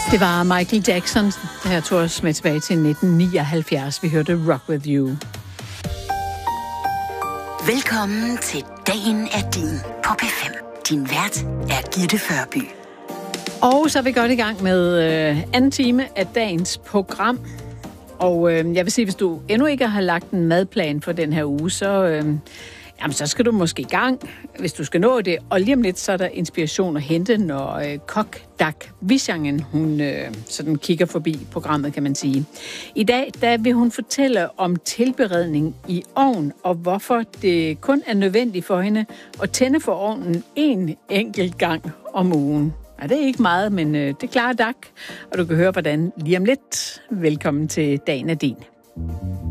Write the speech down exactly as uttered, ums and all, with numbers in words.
Det var Michael Jackson, der her tog os med tilbage til nitten nioghalvfjerds. Vi hørte Rock With You. Velkommen til Dagen er din på P fem. Din vært er Gitte Førby. Og så er vi godt i gang med øh, anden time af dagens program. Og øh, jeg vil sige, hvis du endnu ikke har lagt en madplan for den her uge, så, øh, jamen, så skal du måske i gang, hvis du skal nå det. Og lige om lidt, så er der inspiration at hente, når øh, kok Dag Wissingen, hun øh, sådan kigger forbi programmet, kan man sige. I dag, der vil hun fortælle om tilberedning i ovn, og hvorfor det kun er nødvendigt for hende at tænde for ovnen en enkelt gang om ugen. Ja, det er ikke meget, men øh, det klarer Dag, og du kan høre, hvordan lige om lidt. Velkommen til Dagen er din.